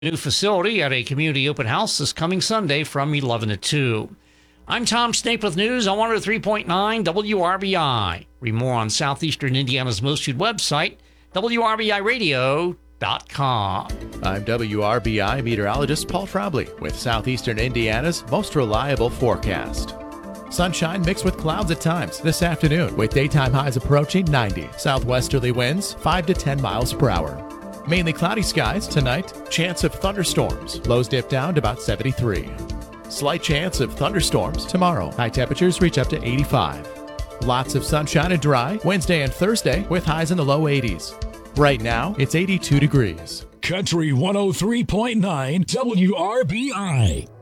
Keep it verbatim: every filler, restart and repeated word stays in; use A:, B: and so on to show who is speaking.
A: New facility at a community open house this coming Sunday from eleven to two. I'm Tom Snape with news on one oh three point nine W R B I. Read more on Southeastern Indiana's most viewed website, W R B I radio dot com.
B: I'm W R B I meteorologist Paul Trombley with Southeastern Indiana's most reliable forecast. Sunshine mixed with clouds at times this afternoon with daytime highs approaching ninety. Southwesterly winds five to ten miles per hour. Mainly cloudy skies tonight. Chance of thunderstorms. Lows dip down to about seventy-three. Slight chance of thunderstorms tomorrow. High temperatures reach up to eighty-five. Lots of sunshine and dry Wednesday and Thursday with highs in the low eighties. Right now, it's eighty-two degrees.
C: Country one oh three point nine W R B I.